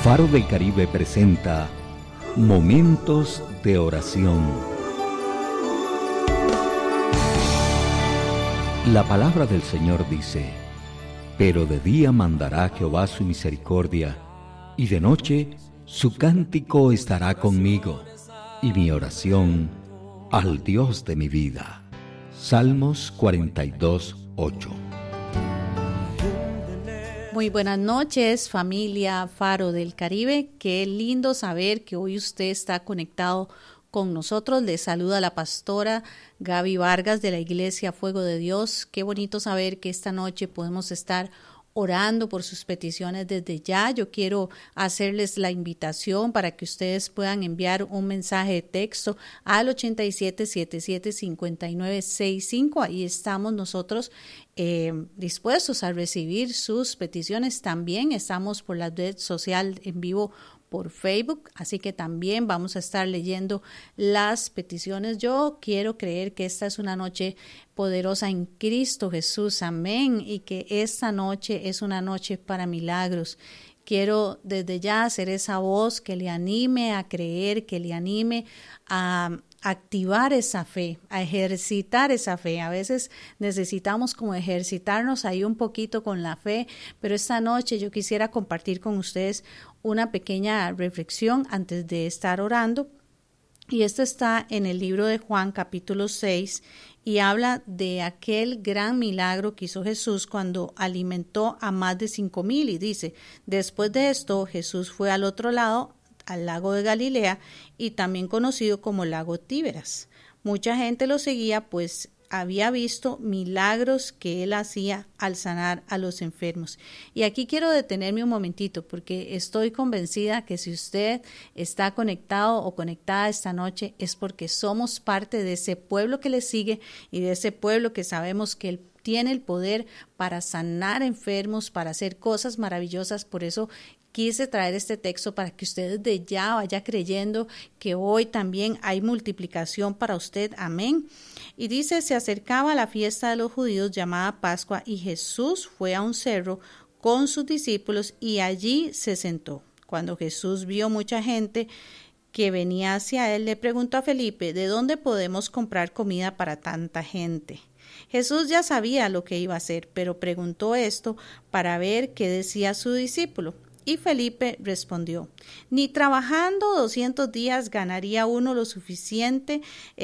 Faro del Caribe presenta Momentos de Oración. La palabra del Señor dice: pero de día mandará Jehová su misericordia, y de noche su cántico estará conmigo, y mi oración al Dios de mi vida. Salmos 42:8. Muy buenas noches, familia Faro del Caribe. Qué lindo saber que hoy usted está conectado con nosotros. Les saluda la pastora Gaby Vargas de la Iglesia Fuego de Dios. Qué bonito saber que esta noche podemos estar orando por sus peticiones desde ya. Yo quiero hacerles la invitación para que ustedes puedan enviar un mensaje de texto al 8777-5965. Ahí estamos nosotros dispuestos a recibir sus peticiones. También estamos por la red social en vivo por Facebook, así que también vamos a estar leyendo las peticiones. Yo quiero creer que esta es una noche poderosa en Cristo Jesús, amén, y que esta noche es una noche para milagros. Quiero desde ya hacer esa voz que le anime a creer, que le anime a activar esa fe, a ejercitar esa fe. A veces necesitamos como ejercitarnos ahí un poquito con la fe, pero esta noche yo quisiera compartir con ustedes una pequeña reflexión antes de estar orando. Y esto está en el libro de Juan capítulo 6 y habla de aquel gran milagro que hizo Jesús cuando alimentó a más de 5,000 y dice: después de esto Jesús fue al otro lado, al lago de Galilea, y también conocido como lago Tíberas. Mucha gente lo seguía, pues había visto milagros que él hacía al sanar a los enfermos. Y aquí quiero detenerme un momentito, porque estoy convencida que si usted está conectado o conectada esta noche es porque somos parte de ese pueblo que le sigue y de ese pueblo que sabemos que él tiene el poder para sanar enfermos, para hacer cosas maravillosas. Por eso quise traer este texto para que usted desde ya vaya creyendo que hoy también hay multiplicación para usted. Amén. Y dice: se acercaba la fiesta de los judíos llamada Pascua, y Jesús fue a un cerro con sus discípulos y allí se sentó. Cuando Jesús vio mucha gente que venía hacia él, le preguntó a Felipe: ¿de dónde podemos comprar comida para tanta gente? Jesús ya sabía lo que iba a hacer, pero preguntó esto para ver qué decía su discípulo. Y Felipe respondió: ni trabajando 200 días ganaría uno el suficiente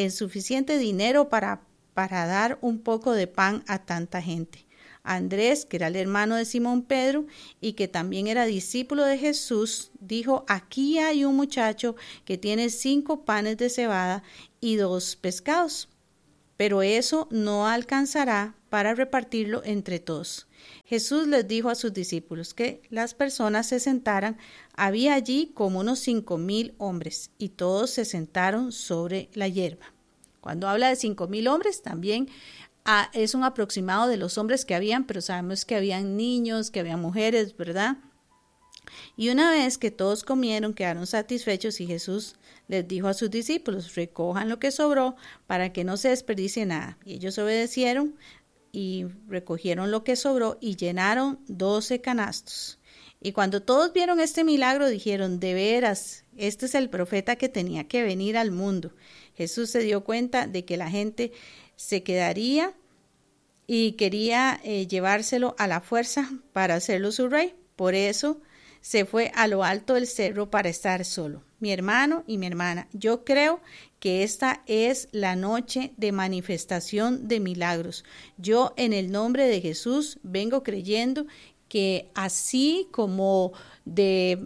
dinero para dar un poco de pan a tanta gente. Andrés, que era el hermano de Simón Pedro y que también era discípulo de Jesús, dijo: aquí hay un muchacho que tiene 5 panes de cebada y 2 pescados, pero eso no alcanzará para repartirlo entre todos. Jesús les dijo a sus discípulos que las personas se sentaran. Había allí como unos 5,000 hombres, y todos se sentaron sobre la hierba. Cuando habla de 5,000 hombres, también es un aproximado de los hombres que habían, pero sabemos que habían niños, que habían mujeres, ¿verdad? Y una vez que todos comieron, quedaron satisfechos, y Jesús les dijo a sus discípulos: recojan lo que sobró para que no se desperdicie nada. Y ellos obedecieron y recogieron lo que sobró y llenaron 12 canastos. Y cuando todos vieron este milagro, dijeron: de veras, este es el profeta que tenía que venir al mundo. Jesús se dio cuenta de que la gente se quedaría y quería llevárselo a la fuerza para hacerlo su rey. Por eso se fue a lo alto del cerro para estar solo. Mi hermano y mi hermana, yo creo que esta es la noche de manifestación de milagros. Yo, en el nombre de Jesús, vengo creyendo que así como de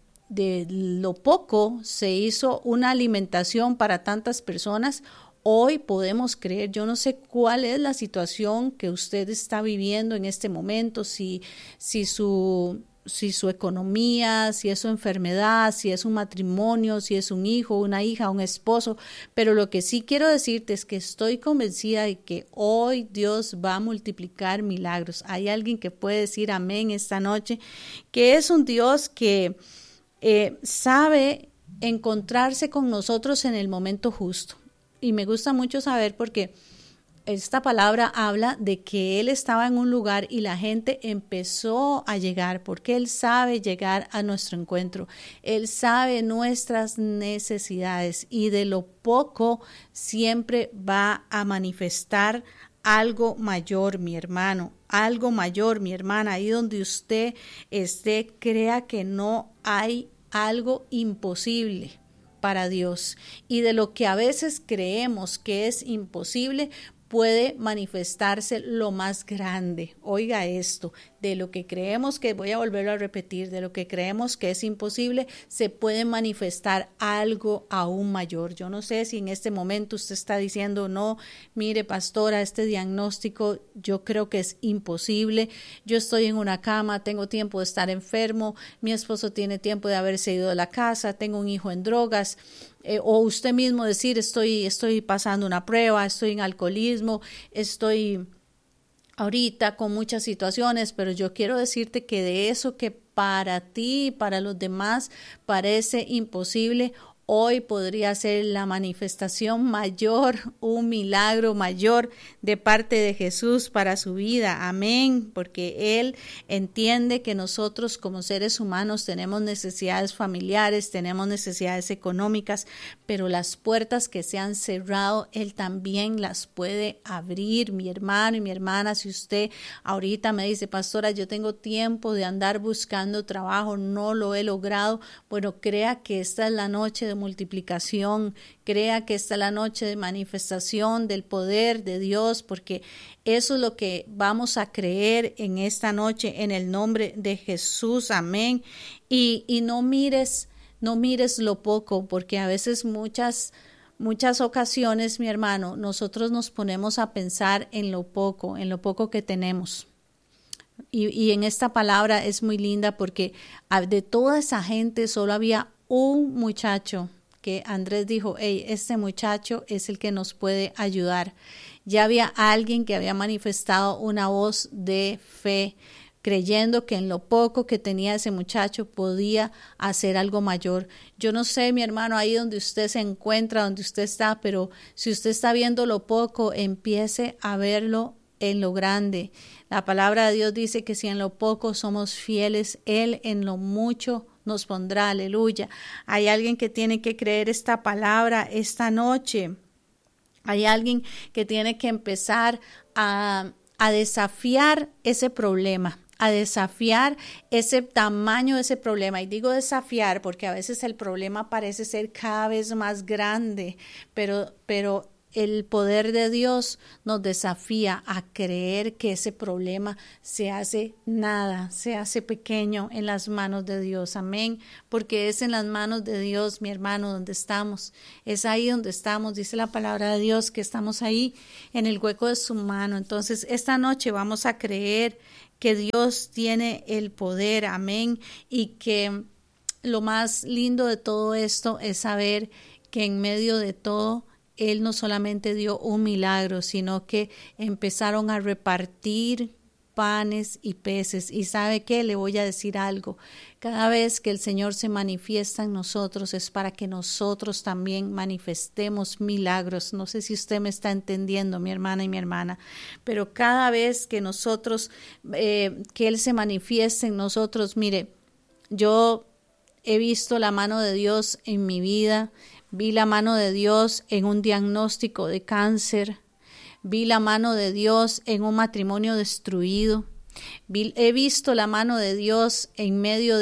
lo poco se hizo una alimentación para tantas personas, hoy podemos creer. Yo no sé cuál es la situación que usted está viviendo en este momento, si su economía, si es su enfermedad, si es un matrimonio, si es un hijo, una hija, un esposo, pero lo que sí quiero decirte es que estoy convencida de que hoy Dios va a multiplicar milagros. Hay alguien que puede decir amén esta noche, que es un Dios que sabe encontrarse con nosotros en el momento justo. Y me gusta mucho saber porque esta palabra habla de que él estaba en un lugar y la gente empezó a llegar, porque él sabe llegar a nuestro encuentro. Él sabe nuestras necesidades y de lo poco siempre va a manifestar algo mayor, mi hermano, algo mayor, mi hermana. Ahí donde usted esté, crea que no hay algo imposible para Dios, y de lo que a veces creemos que es imposible puede manifestarse lo más grande. Oiga esto, de lo que creemos que, voy a volverlo a repetir, de lo que creemos que es imposible, se puede manifestar algo aún mayor. Yo no sé si en este momento usted está diciendo, no, mire, pastora, este diagnóstico yo creo que es imposible. Yo estoy en una cama, tengo tiempo de estar enfermo, mi esposo tiene tiempo de haberse ido de la casa, tengo un hijo en drogas. O usted mismo decir, estoy pasando una prueba, estoy en alcoholismo, estoy ahorita con muchas situaciones, pero yo quiero decirte que de eso que para ti y para los demás parece imposible, hoy podría ser la manifestación mayor, un milagro mayor de parte de Jesús para su vida. Amén, porque Él entiende que nosotros como seres humanos tenemos necesidades familiares, tenemos necesidades económicas, pero las puertas que se han cerrado, Él también las puede abrir. Mi hermano y mi hermana, si usted ahorita me dice, pastora, yo tengo tiempo de andar buscando trabajo, no lo he logrado, bueno, crea que esta es la noche de multiplicación, crea que esta es la noche de manifestación del poder de Dios, porque eso es lo que vamos a creer en esta noche en el nombre de Jesús. Amén. Y no mires lo poco, porque a veces muchas ocasiones, mi hermano, nosotros nos ponemos a pensar en lo poco que tenemos. Y en esta palabra es muy linda porque de toda esa gente solo había un muchacho que Andrés dijo, hey, este muchacho es el que nos puede ayudar. Ya había alguien que había manifestado una voz de fe, creyendo que en lo poco que tenía ese muchacho podía hacer algo mayor. Yo no sé, mi hermano, ahí donde usted se encuentra, donde usted está, pero si usted está viendo lo poco, empiece a verlo en lo grande. La palabra de Dios dice que si en lo poco somos fieles, Él en lo mucho nos pondrá. Aleluya. Hay alguien que tiene que creer esta palabra esta noche. Hay alguien que tiene que empezar a desafiar ese problema, a desafiar ese tamaño de ese problema. Y digo desafiar porque a veces el problema parece ser cada vez más grande, pero el poder de Dios nos desafía a creer que ese problema se hace nada, se hace pequeño en las manos de Dios. Amén. Porque es en las manos de Dios, mi hermano, donde estamos. Es ahí donde estamos. Dice la palabra de Dios que estamos ahí en el hueco de su mano. Entonces, esta noche vamos a creer que Dios tiene el poder. Amén. Y que lo más lindo de todo esto es saber que en medio de todo, Él no solamente dio un milagro, sino que empezaron a repartir panes y peces. Y ¿sabe qué? Le voy a decir algo. Cada vez que el Señor se manifiesta en nosotros es para que nosotros también manifestemos milagros. No sé si usted me está entendiendo, mi hermana y mi hermana, pero cada vez que nosotros, que Él se manifieste en nosotros, mire, yo he visto la mano de Dios en mi vida. Vi la mano de Dios en un diagnóstico de cáncer. Vi la mano de Dios en un matrimonio destruido. He visto la mano de Dios en medio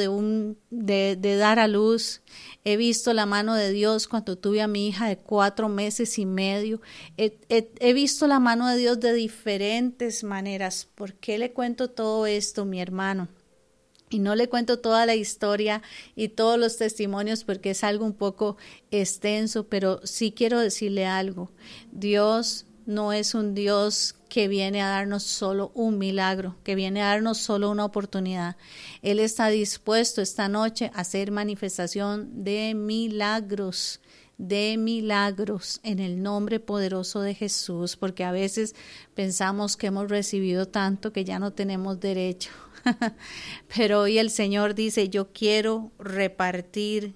de dar a luz. He visto la mano de Dios cuando tuve a mi hija de 4 meses y medio. He visto la mano de Dios de diferentes maneras. ¿Por qué le cuento todo esto, mi hermano? Y no le cuento toda la historia y todos los testimonios porque es algo un poco extenso, pero sí quiero decirle algo. Dios no es un Dios que viene a darnos solo un milagro, que viene a darnos solo una oportunidad. Él está dispuesto esta noche a hacer manifestación de milagros en el nombre poderoso de Jesús, porque a veces pensamos que hemos recibido tanto que ya no tenemos derecho. Pero hoy el Señor dice, yo quiero repartir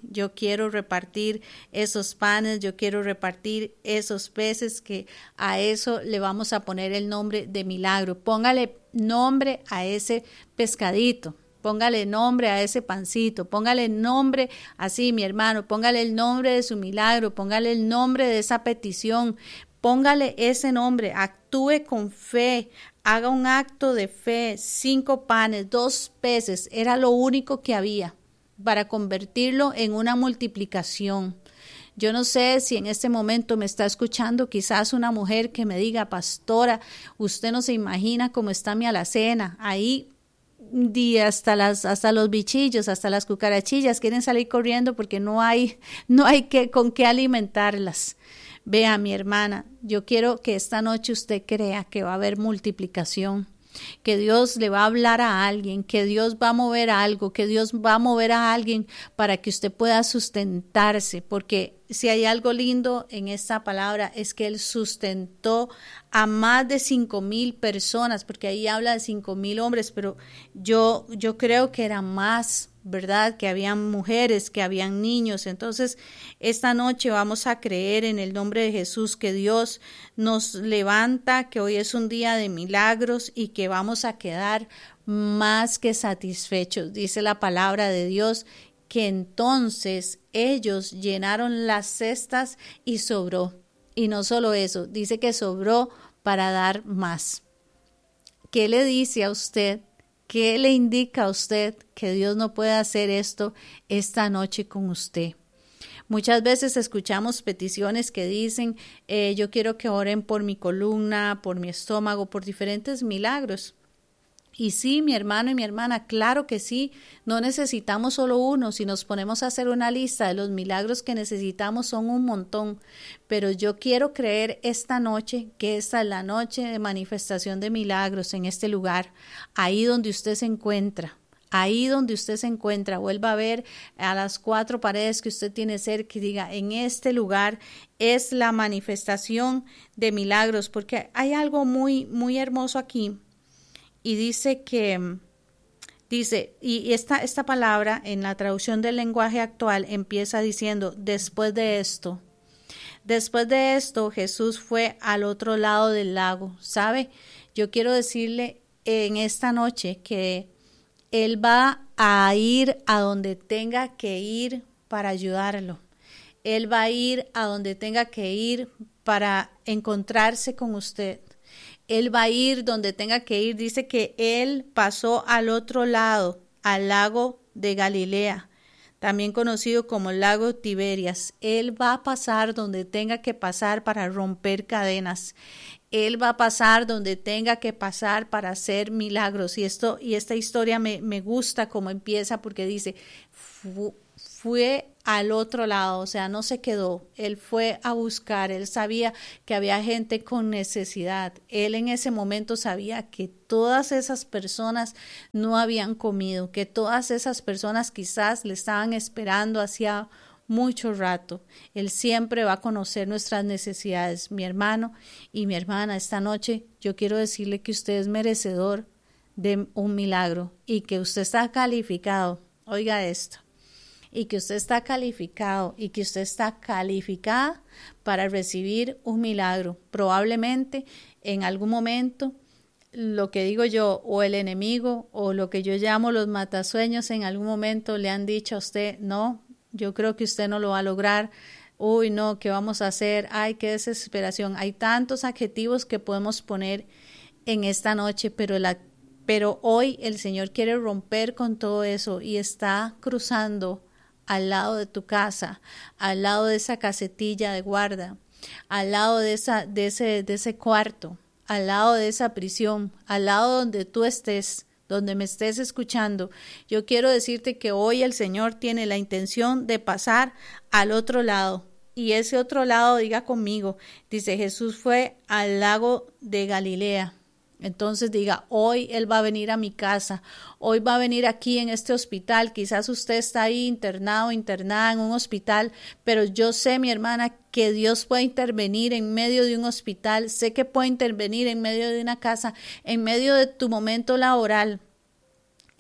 esos panes, yo quiero repartir esos peces, que a eso le vamos a poner el nombre de milagro. Póngale nombre a ese pescadito. Póngale nombre a ese pancito, póngale nombre así, mi hermano, póngale el nombre de su milagro, póngale el nombre de esa petición, póngale ese nombre, actúe con fe, haga un acto de fe. 5 panes, 2 peces, era lo único que había para convertirlo en una multiplicación. Yo no sé si en este momento me está escuchando quizás una mujer que me diga, pastora, usted no se imagina cómo está mi alacena, ahí hasta los bichillos, hasta las cucarachillas quieren salir corriendo porque no hay con qué alimentarlas. Vea, mi hermana, yo quiero que esta noche usted crea que va a haber multiplicación, que Dios le va a hablar a alguien, que Dios va a mover algo, que Dios va a mover a alguien para que usted pueda sustentarse, porque si hay algo lindo en esta palabra es que Él sustentó a más de 5,000 personas, porque ahí habla de 5,000 hombres, pero yo creo que era más, ¿verdad? Que habían mujeres, que habían niños. Entonces, esta noche vamos a creer en el nombre de Jesús que Dios nos levanta, que hoy es un día de milagros y que vamos a quedar más que satisfechos. Dice la palabra de Dios que entonces ellos llenaron las cestas y sobró. Y no solo eso, dice que sobró para dar más. ¿Qué le dice a usted? ¿Qué le indica a usted que Dios no puede hacer esto esta noche con usted? Muchas veces escuchamos peticiones que dicen, yo quiero que oren por mi columna, por mi estómago, por diferentes milagros. Y sí, mi hermano y mi hermana, claro que sí, no necesitamos solo uno. Si nos ponemos a hacer una lista de los milagros que necesitamos son un montón, pero yo quiero creer esta noche que esta es la noche de manifestación de milagros en este lugar, ahí donde usted se encuentra. Ahí donde usted se encuentra, vuelva a ver a las 4 paredes que usted tiene cerca y diga, en este lugar es la manifestación de milagros, porque hay algo muy, muy hermoso aquí. Y dice y esta palabra en la traducción del lenguaje actual empieza diciendo, después de esto Jesús fue al otro lado del lago. ¿Sabe? Yo quiero decirle en esta noche que Él va a ir a donde tenga que ir para ayudarlo. Él va a ir a donde tenga que ir para encontrarse con usted. Él va a ir donde tenga que ir. Dice que Él pasó al otro lado, al lago de Galilea, también conocido como el lago Tiberias. Él va a pasar donde tenga que pasar para romper cadenas. Él va a pasar donde tenga que pasar para hacer milagros. Y esta historia me gusta como empieza, porque dice, fue al otro lado, o sea, no se quedó, Él fue a buscar. Él sabía que había gente con necesidad. Él en ese momento sabía que todas esas personas no habían comido, que todas esas personas quizás le estaban esperando hacía mucho rato. Él siempre va a conocer nuestras necesidades. Mi hermano y mi hermana, esta noche yo quiero decirle que usted es merecedor de un milagro y que usted está calificado. Oiga esto. Y que usted está calificado y que usted está calificada para recibir un milagro. Probablemente en algún momento, lo que digo yo, o el enemigo, o lo que yo llamo los matasueños, en algún momento le han dicho a usted, no, yo creo que usted no lo va a lograr. Uy, no, ¿qué vamos a hacer? Ay, qué desesperación. Hay tantos adjetivos que podemos poner en esta noche, pero hoy el Señor quiere romper con todo eso y está cruzando al lado de tu casa, al lado de esa casetilla de guarda, al lado de ese cuarto, al lado de esa prisión, al lado donde tú estés, donde me estés escuchando. Yo quiero decirte que hoy el Señor tiene la intención de pasar al otro lado. Y ese otro lado, diga conmigo, dice, Jesús fue al lago de Galilea. Entonces diga, hoy Él va a venir a mi casa, hoy va a venir aquí en este hospital. Quizás usted está ahí internada en un hospital, pero yo sé, mi hermana, que Dios puede intervenir en medio de un hospital. Sé que puede intervenir en medio de una casa, en medio de tu momento laboral.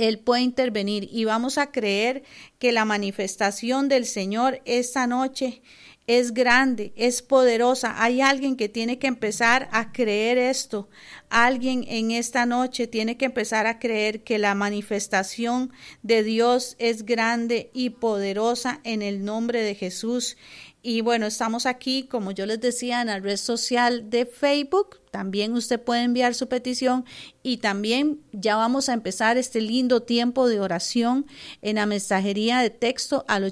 Él puede intervenir y vamos a creer que la manifestación del Señor esta noche es grande, es poderosa. Hay alguien que tiene que empezar a creer esto. Alguien en esta noche tiene que empezar a creer que la manifestación de Dios es grande y poderosa en el nombre de Jesús. Y bueno, estamos aquí, como yo les decía, en la red social de Facebook. También usted puede enviar su petición y también ya vamos a empezar este lindo tiempo de oración en la mensajería de texto al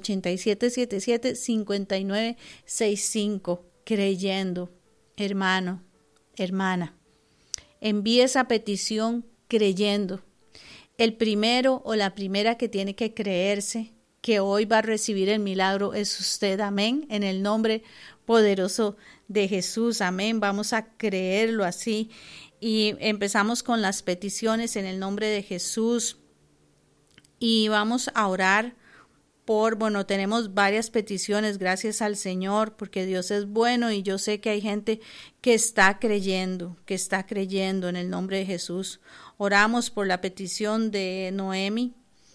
8777-5965. Creyendo, hermano, hermana, envíe esa petición creyendo. El primero o la primera que tiene que creerse que hoy va a recibir el milagro es usted, amén, en el nombre poderoso de Jesús, amén. Vamos a creerlo así y empezamos con las peticiones en el nombre de Jesús y vamos a orar tenemos varias peticiones, gracias al Señor, porque Dios es bueno y yo sé que hay gente que está creyendo en el nombre de Jesús. Oramos por la petición de Noemi.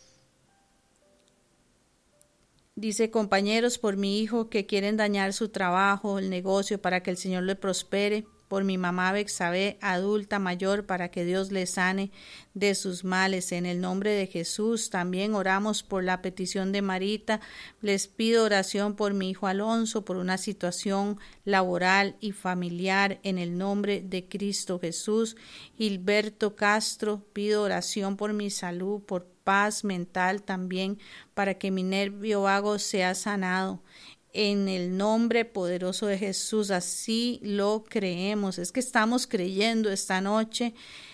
Dice, compañeros, por mi hijo que quieren dañar su trabajo, el negocio, para que el Señor le prospere. Por mi mamá Bexabé, adulta mayor, para que Dios le sane de sus males. En el nombre de Jesús también oramos por la petición de Marita. Les pido oración por mi hijo Alonso, por una situación laboral y familiar. En el nombre de Cristo Jesús. Gilberto Castro, pido oración por mi salud, por paz mental también, para que mi nervio vago sea sanado. En el nombre poderoso de Jesús, así lo creemos. Es que estamos creyendo esta noche.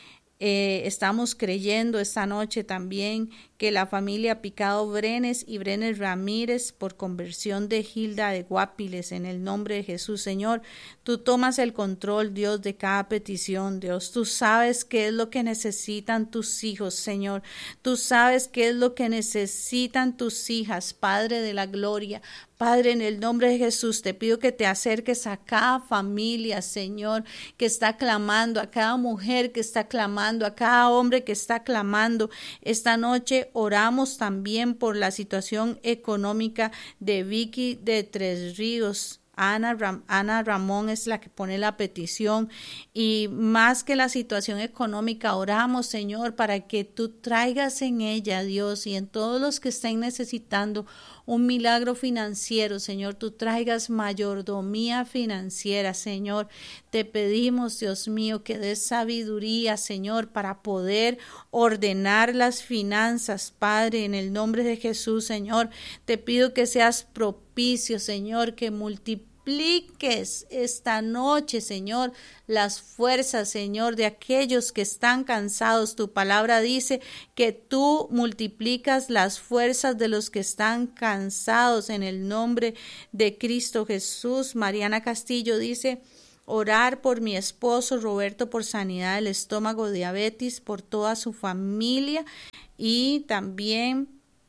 Estamos creyendo esta noche también que la familia Picado Brenes y Brenes Ramírez, por conversión de Gilda de Guapiles, en el nombre de Jesús, Señor, tú tomas el control, Dios, de cada petición, Dios. Tú sabes qué es lo que necesitan tus hijos, Señor. Tú sabes qué es lo que necesitan tus hijas, Padre de la gloria. Padre, en el nombre de Jesús, te pido que te acerques a cada familia, Señor, que está clamando, a cada mujer que está clamando, a cada hombre que está clamando. Esta noche oramos también por la situación económica de Vicky de Tres Ríos. Ana Ramón es la que pone la petición y más que la situación económica, oramos, Señor, para que tú traigas en ella, Dios, y en todos los que estén necesitando un milagro financiero, Señor, tú traigas mayordomía financiera, Señor. Te pedimos, Dios mío, que des sabiduría, Señor, para poder ordenar las finanzas, Padre, en el nombre de Jesús, Señor. Te pido que seas propicio, Señor, que multipliques esta noche, Señor, las fuerzas, Señor, de aquellos que están cansados. Tu palabra dice que tú multiplicas las fuerzas de los que están cansados en el nombre de Cristo Jesús. Mariana Castillo dice, orar por mi esposo Roberto por sanidad del estómago, diabetes, por toda su familia y también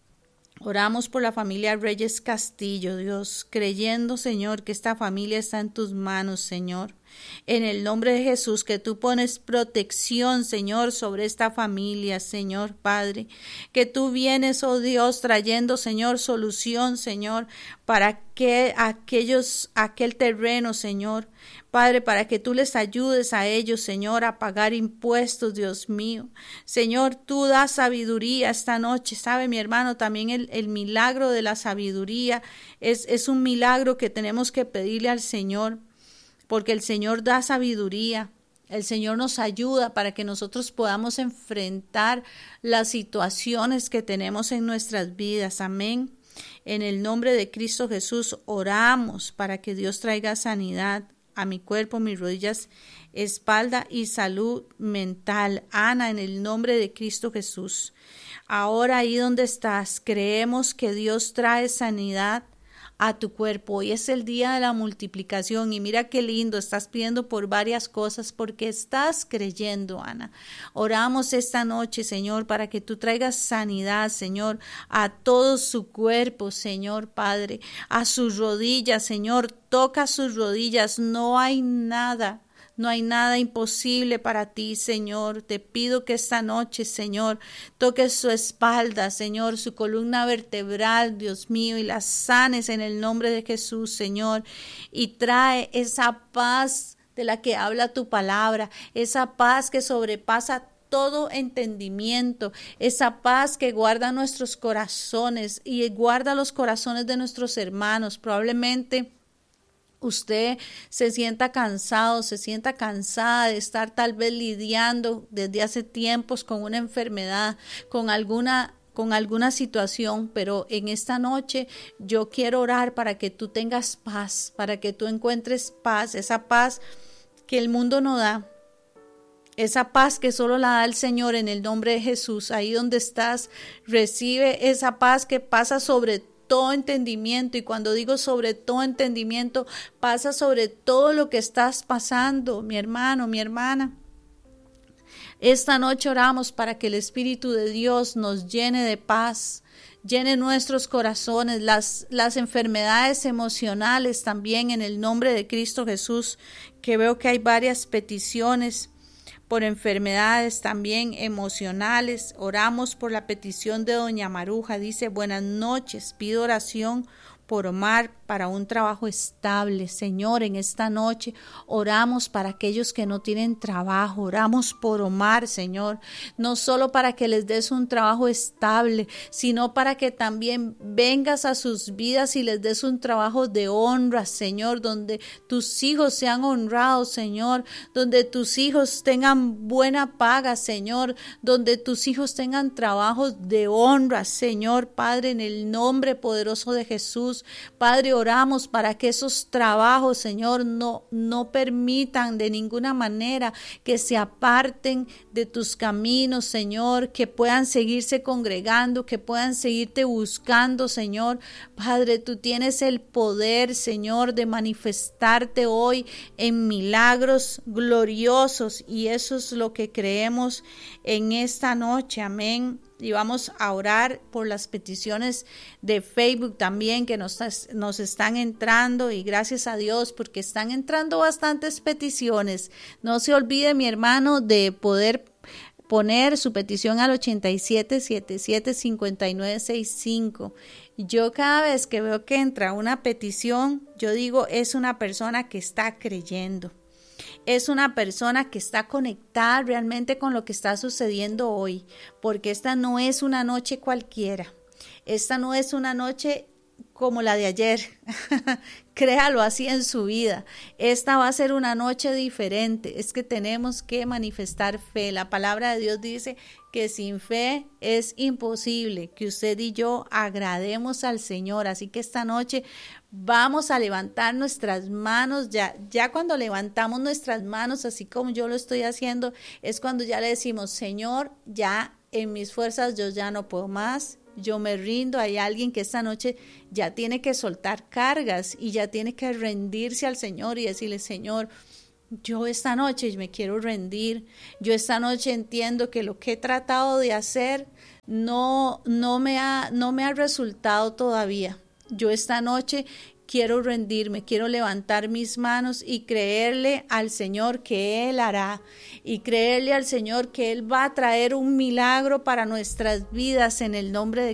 oramos por la familia Reyes Castillo, Dios, creyendo, Señor, que esta familia está en tus manos, Señor. En el nombre de Jesús, que tú pones protección, Señor, sobre esta familia, Señor Padre. Que tú vienes, oh Dios, trayendo, Señor, solución, Señor, para que aquel terreno, Señor. Padre, para que tú les ayudes a ellos, Señor, a pagar impuestos, Dios mío. Señor, tú das sabiduría esta noche. Sabe, mi hermano, también el milagro de la sabiduría es un milagro que tenemos que pedirle al Señor, porque el Señor da sabiduría. El Señor nos ayuda para que nosotros podamos enfrentar las situaciones que tenemos en nuestras vidas. Amén. En el nombre de Cristo Jesús oramos para que Dios traiga sanidad a mi cuerpo, mis rodillas, espalda y salud mental. Ana, en el nombre de Cristo Jesús. Ahora ahí donde estás, creemos que Dios trae sanidad a tu cuerpo. Hoy es el día de la multiplicación y mira qué lindo, estás pidiendo por varias cosas porque estás creyendo, Ana. Oramos esta noche, Señor, para que tú traigas sanidad, Señor, a todo su cuerpo, Señor Padre, a sus rodillas, Señor, toca sus rodillas, no hay nada No hay nada imposible para ti, Señor. Te pido que esta noche, Señor, toques su espalda, Señor, su columna vertebral, Dios mío, y la sanes en el nombre de Jesús, Señor. Y trae esa paz de la que habla tu palabra, esa paz que sobrepasa todo entendimiento, esa paz que guarda nuestros corazones y guarda los corazones de nuestros hermanos. Probablemente usted se sienta cansado, se sienta cansada de estar tal vez lidiando desde hace tiempos con una enfermedad, con alguna situación, pero en esta noche yo quiero orar para que tú tengas paz, para que tú encuentres paz, esa paz que el mundo no da. Esa paz que solo la da el Señor en el nombre de Jesús. Ahí donde estás, recibe esa paz que pasa sobre todo entendimiento. Y cuando digo sobre todo entendimiento, pasa sobre todo lo que estás pasando, mi hermano, mi hermana. Esta noche oramos para que el Espíritu de Dios nos llene de paz, llene nuestros corazones, las enfermedades emocionales también en el nombre de Cristo Jesús, que veo que hay varias peticiones por enfermedades también emocionales. Oramos por la petición de doña Maruja. Dice: buenas noches, pido oración por Omar para un trabajo estable. Señor, en esta noche oramos para aquellos que no tienen trabajo. Oramos por Omar, Señor, no solo para que les des un trabajo estable, sino para que también vengas a sus vidas y les des un trabajo de honra, Señor, donde tus hijos sean honrados, Señor, donde tus hijos tengan buena paga, Señor, donde tus hijos tengan trabajos de honra, Señor, Padre, en el nombre poderoso de Jesús. Padre, oramos para que esos trabajos, Señor, no permitan de ninguna manera que se aparten de tus caminos, Señor, que puedan seguirse congregando, que puedan seguirte buscando, Señor. Padre, tú tienes el poder, Señor, de manifestarte hoy en milagros gloriosos, y eso es lo que creemos en esta noche. Amén. Y vamos a orar por las peticiones de Facebook también que nos están entrando, y gracias a Dios porque están entrando bastantes peticiones. No se olvide, mi hermano, de poder poner su petición al 8777-5965. Yo cada vez que veo que entra una petición, yo digo, es una persona que está creyendo. Es una persona que está conectada realmente con lo que está sucediendo hoy, porque esta no es una noche cualquiera, esta no es una noche como la de ayer, créalo así en su vida, esta va a ser una noche diferente. Es que tenemos que manifestar fe. La palabra de Dios dice que sin fe es imposible que usted y yo agrademos al Señor, así que esta noche vamos a levantar nuestras manos. Ya cuando levantamos nuestras manos, así como yo lo estoy haciendo, es cuando ya le decimos: Señor, ya en mis fuerzas yo ya no puedo más, yo me rindo. Hay alguien que esta noche ya tiene que soltar cargas y ya tiene que rendirse al Señor y decirle: Señor, yo esta noche me quiero rendir. Yo esta noche entiendo que lo que he tratado de hacer no me ha resultado todavía. Yo esta noche quiero rendirme, quiero levantar mis manos y creerle al Señor que Él hará, y creerle al Señor que Él va a traer un milagro para nuestras vidas en el nombre de